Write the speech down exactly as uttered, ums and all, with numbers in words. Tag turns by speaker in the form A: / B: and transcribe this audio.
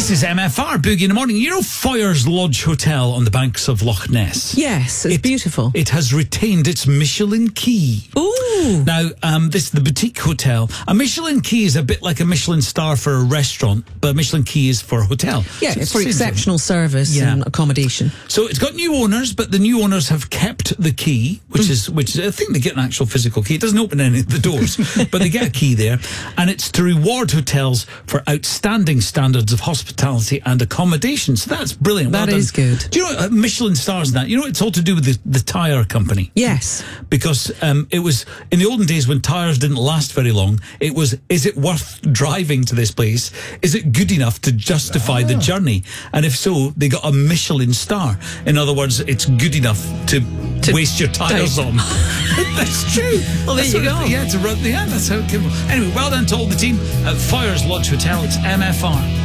A: This is M F R, Boogie in the Morning. You know Foyers Lodge Hotel on the banks of Loch Ness?
B: Yes, it's
A: It-
B: beautiful.
A: It has retained its Michelin key.
B: Ooh.
A: Now, um, this is the boutique hotel. A Michelin key is a bit like a Michelin star for a restaurant, but a Michelin key is for a hotel.
B: Yeah,
A: So
B: it's for
A: the same thing.
B: exceptional service
A: Yeah.
B: and accommodation.
A: So it's got new owners, but the new owners have kept the key, which is which is, I think they get an actual physical key. It doesn't open any of the doors, but they get a key there, and it's to reward hotels for outstanding standards of hospitality and accommodation. So that's brilliant. Well
B: That
A: done.
B: is good.
A: Do you know uh, Michelin stars and that? You know, it's all to do with the, the tire company.
B: Yes.
A: Because um, it was in the olden days when tires didn't last very long. It was, is it worth driving to this place? Is it good enough to justify
B: Ah.
A: the journey? And if so, they got a Michelin star. In other words, it's good enough to,
B: To
A: waste your tires
B: die.
A: on. That's true.
B: Well, there
A: That's
B: you
A: what-
B: go.
A: Yeah, to run. Yeah, that's how it came. Anyway, well done to all the team at Foyers Lodge Hotel. It's M F R.